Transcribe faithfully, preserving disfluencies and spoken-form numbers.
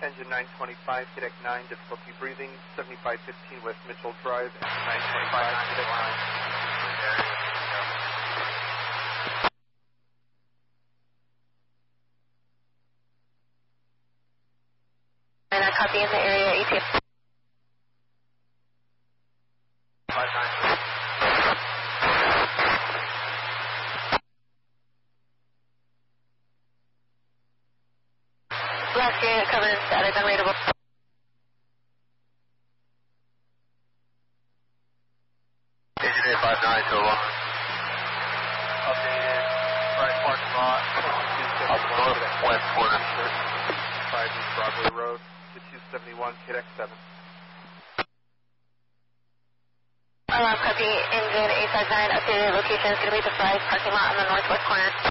Engine nine twenty-five, K D E C nine, difficulty breathing, seventy-five fifteen West Mitchell Drive, engine nine twenty-five, K D E C nine. And I copy in the area, E T F. five nine. Last unit covered static, unreadable. Engineer five nine to one. Updated, right parking lot, Up northwest corner. five East Broadway Road, to two seventy-one, K D E C seven. Alarm copy, engine eight five nine, updated location is going to be the five parking lot on the northwest corner.